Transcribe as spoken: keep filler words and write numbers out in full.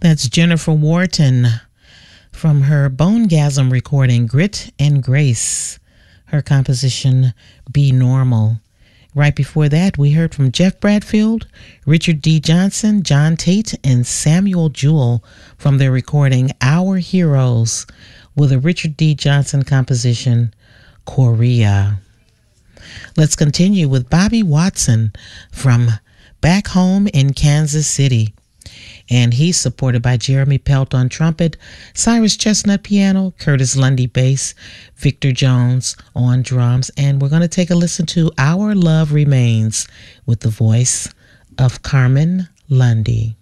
That's Jennifer Wharton from her Bonegasm recording, Grit and Grace, her composition, Be Normal. Right before that, we heard from Jeff Bradfield, Richard D. Johnson, John Tate, and Samuel Jewell from their recording, Our Heroes, with a Richard D. Johnson composition, Korea. Let's continue with Bobby Watson from Back Home in Kansas City. And he's supported by Jeremy Pelt on trumpet, Cyrus Chestnut piano, Curtis Lundy bass, Victor Jones on drums. And we're going to take a listen to Our Love Remains with the voice of Carmen Lundy.